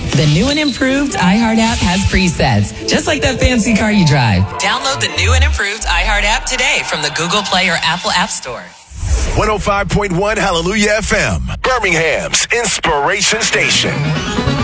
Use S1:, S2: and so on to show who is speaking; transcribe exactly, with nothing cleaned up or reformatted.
S1: The new and improved iHeart app has presets, just like that fancy car you drive. Download the new and improved iHeart app today from the Google Play or Apple App Store.
S2: one oh five point one Hallelujah F M, Birmingham's Inspiration Station.